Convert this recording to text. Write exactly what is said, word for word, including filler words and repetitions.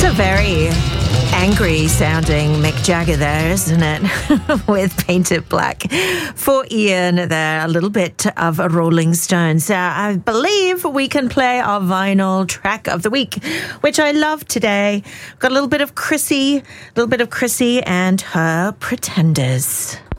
It's a very angry sounding Mick Jagger there, isn't it? With Painted Black. For Ian there, a little bit of a Rolling Stones. Uh, I believe we can play our vinyl track of the week, which I love today. Got a little bit of Chrissy, a little bit of Chrissy and her Pretenders.